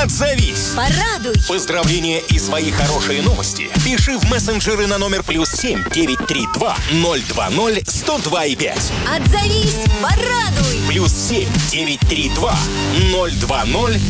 Отзовись. Порадуй. Поздравления и свои хорошие новости пиши в мессенджеры на номер +7 932 020 102,5. Отзовись. Порадуй. +7 932 020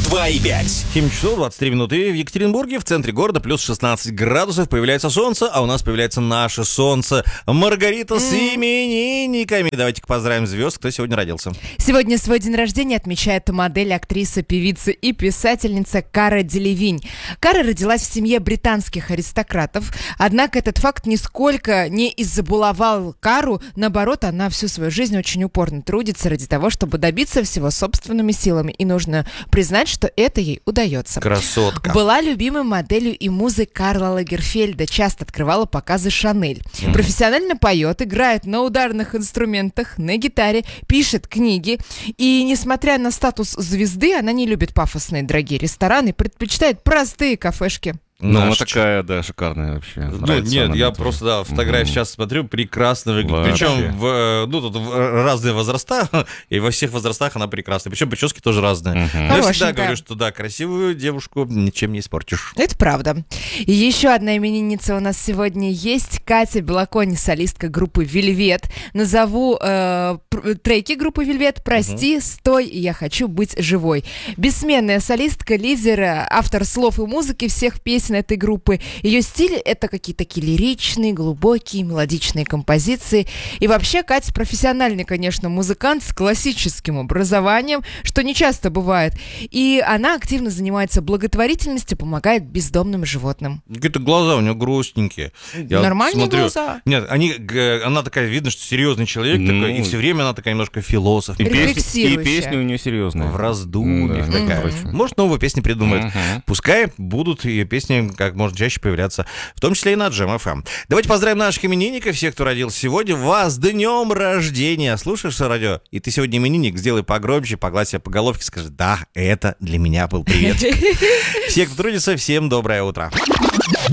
102,5. 7 часов 23 минуты в Екатеринбурге, в центре города, плюс 16 градусов, появляется солнце, а у нас появляется наше солнце. Маргарита с именинниками. Давайте-ка поздравим звезд, кто сегодня родился. Сегодня свой день рождения отмечает модель, актриса, певица и писательница Кара Делевинь. Кара родилась в семье британских аристократов, однако этот факт нисколько не избаловал Кару. Наоборот, она всю свою жизнь очень упорно трудится ради того, чтобы добиться всего собственными силами. И нужно признать, что это ей удается. Красотка. Была любимой моделью и музой Карла Лагерфельда, часто открывала показы Шанель. Профессионально поет, играет на ударных инструментах, на гитаре, пишет книги. И несмотря на статус звезды, она не любит пафосные дорогие рестораны, предпочитает простые кафешки. Ну, она такая, да, шикарная вообще. Ну, нет, я просто, да, фотографии сейчас смотрю, прекрасно выглядит. Причем, тут разные возраста, и во всех возрастах она прекрасная. Причем прически тоже разные. Но я всегда говорю, что да, красивую девушку ничем не испортишь. Это правда. И еще одна именинница у нас сегодня есть. Катя Белоконь, солистка группы «Вельвет». Назову треки группы «Вельвет». «Прости», «Стой», «Я хочу быть живой». Бессменная солистка, лидер, автор слов и музыки всех песен этой группы. Ее стиль — это какие-то такие лиричные, глубокие, мелодичные композиции. И вообще Катя профессиональный, конечно, музыкант с классическим образованием, что не часто бывает. И она активно занимается благотворительностью, помогает бездомным животным. Какие-то глаза у нее грустненькие. Нормальные глаза. Нет, она такая, видно, что серьезный человек такой, и все время она такая немножко философ. И Рефлексирующая. песни у нее серьезные. В раздумьях такая. Может, новую песню придумает. Пускай будут ее песни как можно чаще появляться, в том числе и на Джем ФМ. Давайте поздравим наших именинников, всех, кто родился сегодня. Вас с днем рождения! Слушаешь радио, и ты сегодня именинник, сделай погромче, погладь себя по головке, скажи: да, это для меня был привет. Все, кто трудится, всем доброе утро.